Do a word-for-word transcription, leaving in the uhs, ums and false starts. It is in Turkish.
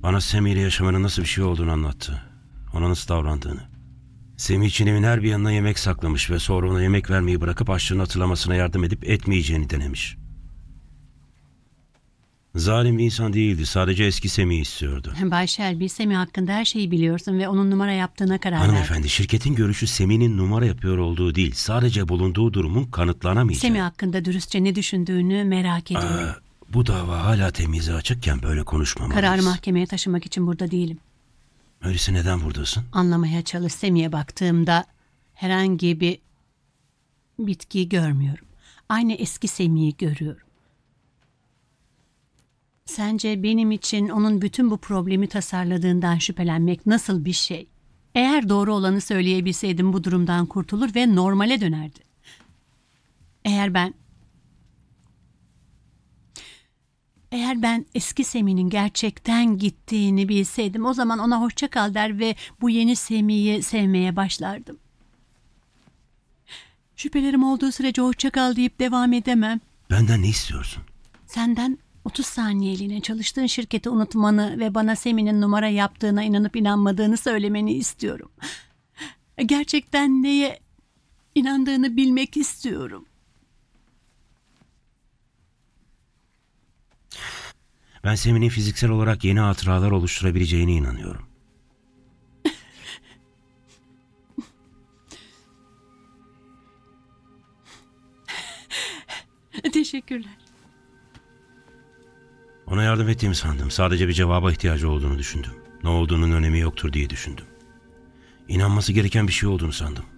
Bana Semih ile yaşamanın nasıl bir şey olduğunu anlattı. Ona nasıl davrandığını. Semih için evin her bir yanına yemek saklamış ve sonra ona yemek vermeyi bırakıp açlığını hatırlamasına yardım edip etmeyeceğini denemiş. Zalim bir insan değildi. Sadece eski Semih'i istiyordu. Bay Shelby, Semih hakkında her şeyi biliyorsun ve onun numara yaptığına karar verdin. Hanımefendi, şirketin görüşü Semih'in numara yapıyor olduğu değil, sadece bulunduğu durumun kanıtlanamayacağı. Semih hakkında dürüstçe ne düşündüğünü merak ediyorum. Aa, bu dava hala temize açıkken böyle konuşmamalıyız. Kararı mahkemeye taşımak için burada değilim. Öyleyse neden buradasın? Anlamaya çalış. Semih'e baktığımda herhangi bir bitki görmüyorum. Aynı eski Semih'i görüyorum. Sence benim için onun bütün bu problemi tasarladığından şüphelenmek nasıl bir şey? Eğer doğru olanı söyleyebilseydim bu durumdan kurtulur ve normale dönerdi. Eğer ben... Eğer ben eski Semih'in gerçekten gittiğini bilseydim o zaman ona hoşça kal der ve bu yeni Semih'i sevmeye başlardım. Şüphelerim olduğu sürece hoşça kal deyip devam edemem. Benden ne istiyorsun? Senden otuz saniyeliğine çalıştığın şirketi unutmanı ve bana Semih'in numara yaptığına inanıp inanmadığını söylemeni istiyorum. Gerçekten neye inandığını bilmek istiyorum. Ben Semih'in fiziksel olarak yeni hatıralar oluşturabileceğine inanıyorum. Teşekkürler. Ona yardım ettiğimi sandım. Sadece bir cevaba ihtiyacı olduğunu düşündüm. Ne olduğunun önemi yoktur diye düşündüm. İnanması gereken bir şey olduğunu sandım.